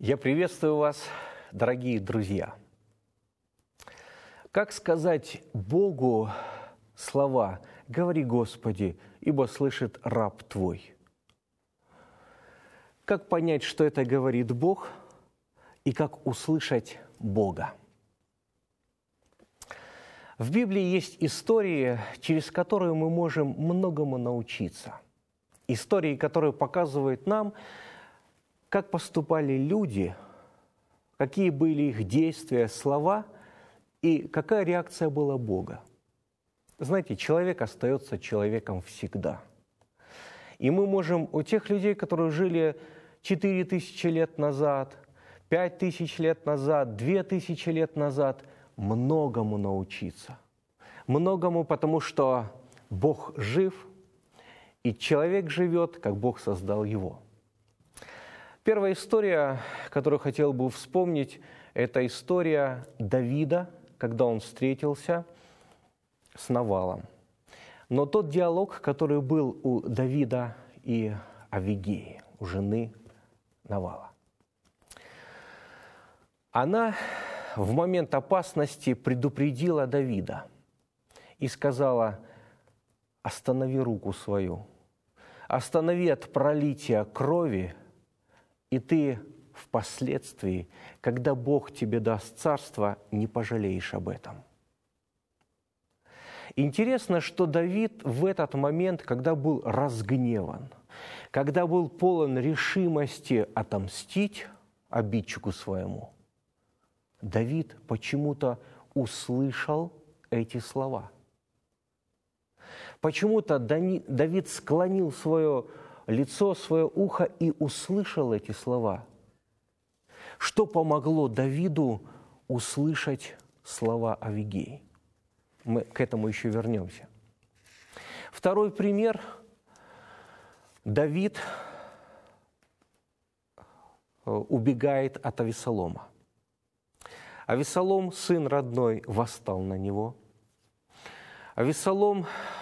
Я приветствую вас, дорогие друзья. Как сказать Богу слова «Говори, Господи, ибо слышит раб Твой»? Как понять, что это говорит Бог, и как услышать Бога? В Библии есть истории, через которые мы можем многому научиться. Истории, которые показывают нам, как поступали люди, какие были их действия, слова и какая реакция была Бога. Знаете, человек остается человеком всегда. И мы можем у тех людей, которые жили 4000 лет назад, 5000 лет назад, 2000 лет назад, многому научиться. Многому, потому что Бог жив, и человек живет, как Бог создал его. Первая история, которую хотел бы вспомнить, это история Давида, когда он встретился с Навалом. Но тот диалог, который был у Давида и Авигеи, у жены Навала. Она в момент опасности предупредила Давида и сказала: «Останови руку свою, останови от пролития крови, и ты впоследствии, когда Бог тебе даст царство, не пожалеешь об этом». Интересно, что Давид в этот момент, когда был разгневан, когда был полон решимости отомстить обидчику своему, Давид почему-то услышал эти слова. Почему-то Давид склонил свое лицо, свое ухо и услышал эти слова. Что помогло Давиду услышать слова Авигеи? Мы к этому еще вернемся. Второй пример. Давид убегает от Авессалома. Авессалом, сын родной, восстал на него. Авессалом